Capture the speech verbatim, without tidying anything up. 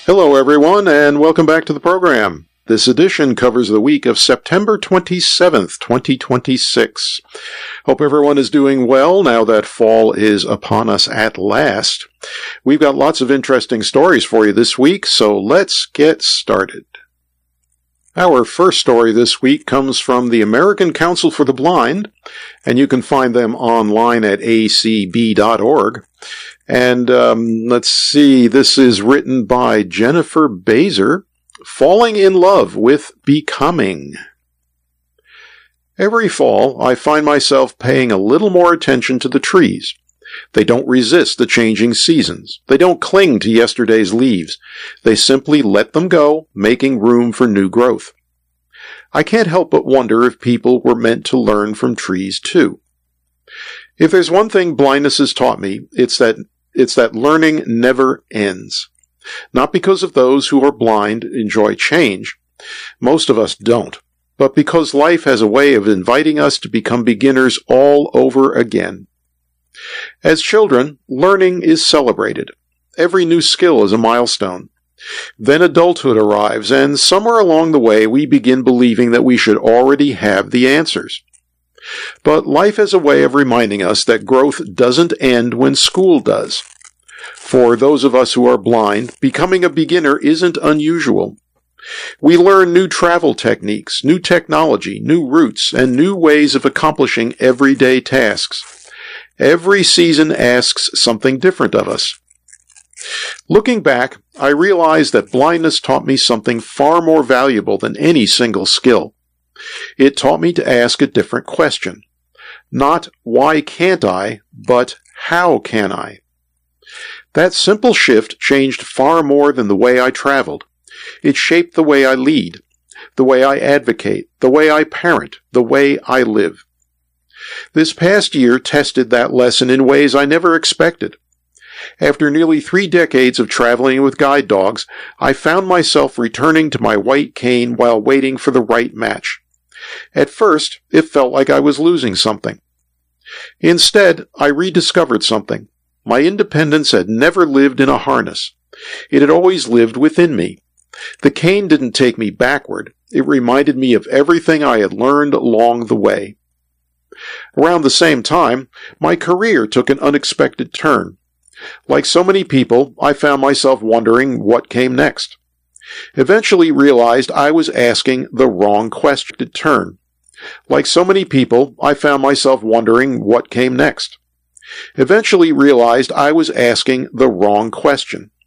Hello, everyone, and welcome back to the program. This edition covers the week of September twenty-seventh, twenty twenty-six. Hope everyone is doing well now that fall is upon us at last. We've got lots of interesting stories for you this week, so let's get started. Our first story this week comes from the American Council for the Blind, and you can find them online at a c b dot org. And um, let's see, this is written by Jennifer Baser, Falling in Love with Becoming. Every fall, I find myself paying a little more attention to the trees. They don't resist the changing seasons. They don't cling to yesterday's leaves. They simply let them go, making room for new growth. I can't help but wonder if people were meant to learn from trees too. If there's one thing blindness has taught me, it's that It's that learning never ends. Not because of those who are blind enjoy change. Most of us don't. But because life has a way of inviting us to become beginners all over again. As children, learning is celebrated. Every new skill is a milestone. Then adulthood arrives, and somewhere along the way we begin believing that we should already have the answers. But life has a way of reminding us that growth doesn't end when school does. For those of us who are blind, becoming a beginner isn't unusual. We learn new travel techniques, new technology, new routes, and new ways of accomplishing everyday tasks. Every season asks something different of us. Looking back, I realize that blindness taught me something far more valuable than any single skill. It taught me to ask a different question. Not, why can't I, but how can I? That simple shift changed far more than the way I traveled. It shaped the way I lead, the way I advocate, the way I parent, the way I live. This past year tested that lesson in ways I never expected. After nearly three decades of traveling with guide dogs, I found myself returning to my white cane while waiting for the right match. At first, it felt like I was losing something. Instead, I rediscovered something. My independence had never lived in a harness. It had always lived within me. The cane didn't take me backward. It reminded me of everything I had learned along the way. Around the same time, my career took an unexpected turn. Like so many people, I found myself wondering what came next. Eventually realized I was asking the wrong question to turn. Like so many people, I found myself wondering what came next. Eventually realized I was asking the wrong question.